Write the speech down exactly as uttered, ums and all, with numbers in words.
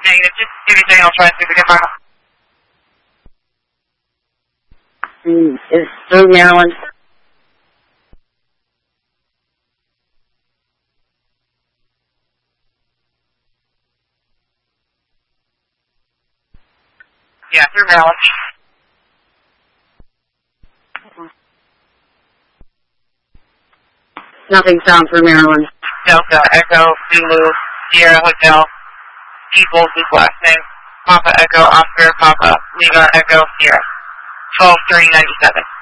Negative. Just give me a second. I'll try and see if we can find them. Mm, it's through Maryland. Yeah, through Maryland. Nothing found for Maryland. Delta, Echo, Zulu, Sierra Hotel, Peoples is last name, Papa Echo, Oscar, Papa, Lima, Echo, Sierra. twelve three ninety-seven.